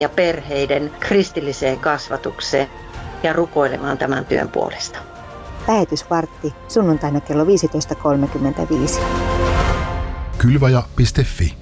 ja perheiden kristilliseen kasvatukseen ja rukoilemaan tämän työn puolesta. Lähetysvartti sunnuntaina kello 15.35. Kylvaja.fi